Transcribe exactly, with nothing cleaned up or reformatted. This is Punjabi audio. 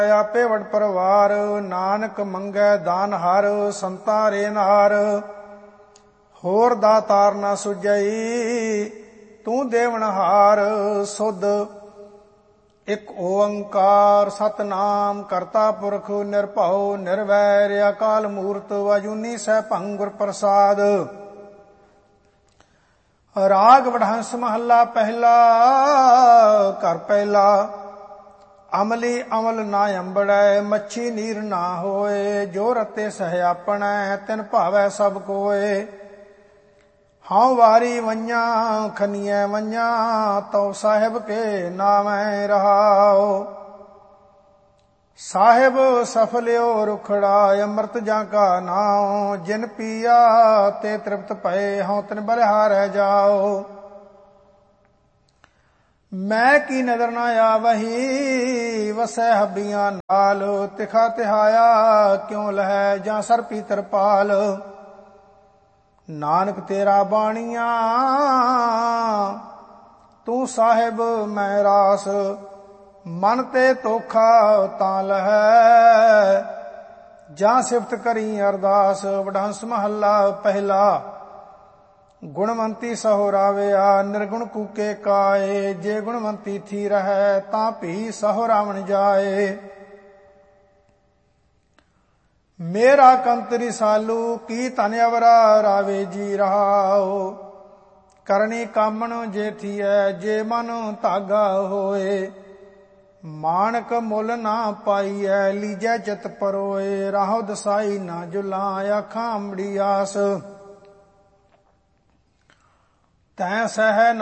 ਆਪੇ ਵਡ ਪਰਵਾਰ, ਨਾਨਕ ਮੰਗੈ ਦਾਨ ਹਰ, ਸੰਤਾ ਰੇ ਨਾਰ। ਹੋਰ ਦਾਤਾਰ ਨਾ ਸੁਝਈ, ਤੂੰ ਦੇਵਨਹਾਰ ਸੁਧ। ਇਕ ਓੰਕਾਰ ਸਤਨਾਮ ਕਰਤਾ ਪੁਰਖ ਨਿਰਭਉ ਨਿਰਵੈਰ ਅਕਾਲ ਮੂਰਤ ਅਜੂਨੀ ਸੈਭੰ ਗੁਰ ਪ੍ਰਸਾਦ। ਰਾਗ ਵਡਹੰਸ ਮਹੱਲਾ ਪਹਿਲਾ। ਘਰ ਪਹਿਲਾ। ਅਮਲੀ ਅਮਲ ਨਾ ਅੰਬੜੈ, ਮੱਛੀ ਨੀਰ ਨਾ ਹੋਏ। ਜੋ ਰਤੇ ਸਹਿ ਆਪਣੈ, ਤਿਨ ਭਾਵੈ ਸਭ ਕੋਏ। ਹਉ ਵਾਰੀ ਵੰਝਾਂ ਖਨੀਐ ਵੰਝਾਂ, ਤਉ ਸਾਹਿਬ ਕੇ ਨਾਮੈ ਰਹਾਉ। ਸਾਹਿਬ ਸਫਲਿਓ ਰੁਖੜਾ, ਅੰਮ੍ਰਿਤ ਜਾਂ ਕਾ ਨਾਉ। ਜਿਨ ਪੀਆ ਤੇ ਤ੍ਰਿਪਤ ਭਏ, ਹਉ ਤਿਨ ਬਲਿਹਾਰੈ ਜਾਉ। ਮੈਂ ਕੀ ਨਦਰ ਨਾ ਆਵਹੀ, ਵਸੈ ਹੱਬੀਆਂ ਨਾਲ। ਤਿਖਾ ਤਿਹਾਇਆ ਕਿਉ ਲਹੈ, ਜਾਂ ਸਰ ਪੀ ਤਰਪਾਲ। ਨਾਨਕ ਤੇਰਾ ਬਾਣੀਆਂ, ਤੂੰ ਸਾਹਿਬ ਮੈਂ ਰਾਸ। ਮਨ ਤੇ ਧੋਖਾ ਤਾਂ ਲਹੈ, ਜਾਂ ਸਿਫਤ ਕਰੀ ਅਰਦਾਸ। ਵਡਹੰਸ ਮਹੱਲਾ ਪਹਿਲਾ। ਗੁਣਵੰਤੀ ਸਹੁ ਰਾਵਿਆ, ਨਿਰਗੁਣ ਕੂਕੇ ਕਾਏ। ਜੇ ਗੁਣਵੰਤੀ ਥੀ ਰਹੈ, ਤਾਂ ਭੀ ਸਹੁ ਰਾਵਣ ਜਾਏ। ਮੇਰਾ ਕੰਤ ਰਿਸਾਲੂ, ਕੀ ਧਨ ਅਵਰਾ ਰਾਵੇ ਜੀ ਰਹਾਉ। ਕਰਨੀ ਕਾਮਣ ਜੇ ਥੀਐ, ਜੇ ਮਨ ਧਾਗਾ ਹੋਏ। ਮਾਣਕ ਮੁੱਲ ਨਾ ਪਾਈਐ, ਲੀਜੈ ਚਿਤ ਪਰੋਏ। ਰਾਹੋ ਦਸਾਈ ਨਾ ਜੁਲਾਂ, ਆਖਾਂ ਅੰਬੜੀ ਆਸ। ਤੈਂ ਸਹਿ